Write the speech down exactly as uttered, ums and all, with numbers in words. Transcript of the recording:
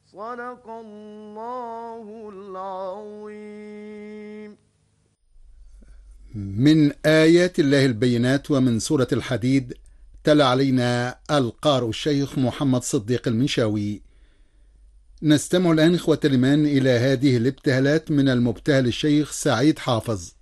صدق الله العظيم. من آيات الله البينات ومن سورة الحديد. تلا علينا القارئ الشيخ محمد صديق المنشاوي. نستمع الآن إخوة الإيمان إلى هذه الابتهالات من المبتهل الشيخ سعيد حافظ.